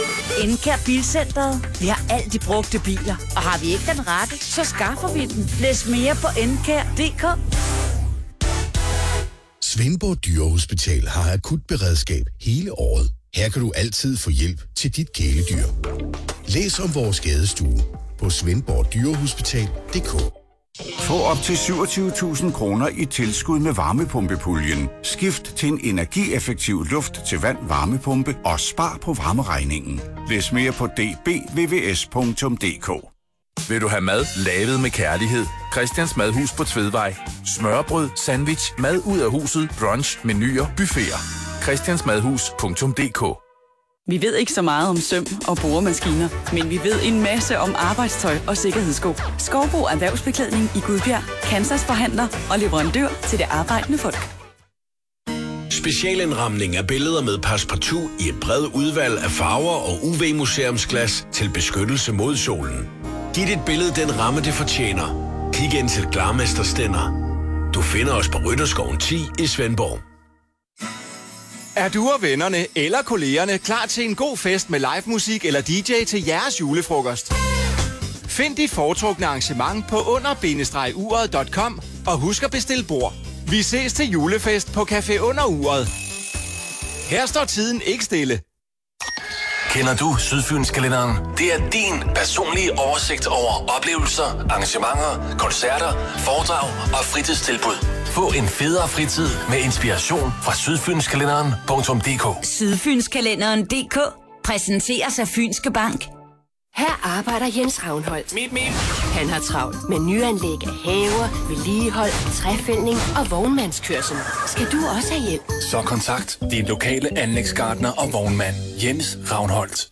Encare Bilcenteret. Vi har alt de brugte biler. Og har vi ikke den rette, så skaffer vi den. Læs mere på encare.dk. Svendborg Dyrehospital har akutberedskab hele året. Her kan du altid få hjælp til dit kæledyr. Læs om vores skadestue på svendborgdyrehospital.dk. Få op til 27.000 kroner i tilskud med varmepumpepuljen. Skift til en energieffektiv luft til vand varmepumpe og spar på varmeregningen. Læs mere på dbvvs.dk. Vil du have mad lavet med kærlighed? Christians Madhus på Tvedvej. Smørbrød, sandwich, mad ud af huset, brunch, menuer, buffeter. christiansmadhus.dk. Vi ved ikke så meget om søm og boremaskiner, men vi ved en masse om arbejdstøj og sikkerhedssko. Skovbo Erhvervsbeklædning i Gudbjerg, Kansas forhandler og leverandør til det arbejdende folk. Specialindramning af billeder med passepartout i et bredt udvalg af farver og UV-museumsglas til beskyttelse mod solen. Giv dit billede den ramme, det fortjener. Kig ind til Glarmester Stender. Du finder os på Rytterskoven 10 i Svendborg. Er du og vennerne eller kollegerne klar til en god fest med live musik eller DJ til jeres julefrokost? Find dit foretrukne arrangement på under-uret.com og husk at bestille bord. Vi ses til julefest på Café Under Uret. Her står tiden ikke stille. Kender du Sydfynskalenderen? Det er din personlige oversigt over oplevelser, arrangementer, koncerter, foredrag og fritidstilbud. Få en federe fritid med inspiration fra sydfynskalenderen.dk. Sydfynskalenderen.dk præsenteres af Fynske Bank. Her arbejder Jens Ravnholdt. Han har travlt med nyanlæg af haver, vedligehold, træfældning og vognmandskørsel. Skal du også have hjælp? Så kontakt din lokale anlægsgartner og vognmand Jens Ravnholdt.